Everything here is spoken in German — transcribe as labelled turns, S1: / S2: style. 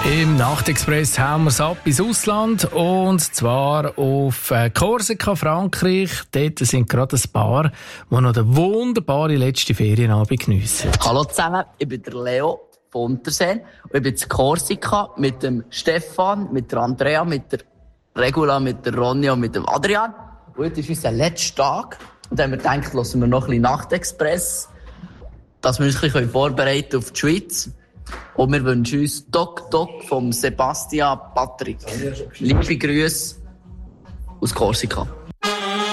S1: Im Nachtexpress hauen wir es ab ins Ausland, und zwar auf Korsika, Frankreich. Dort sind gerade ein Paar, die noch den wunderbaren letzten Ferienabend geniessen.
S2: Hallo zusammen, ich bin der Leo von Unterseen und ich bin in Korsika mit dem Stefan, mit der Andrea, mit der Regula, mit der Ronja und mit dem Adrian. Und heute ist unser letzter Tag und dann haben wir gedacht, lassen wir noch ein bisschen Nachtexpress, dass wir uns ein bisschen vorbereiten auf die Schweiz. Und wir wünschen uns Doc vom Sebastian Patrick. Liebe Grüße aus Korsika.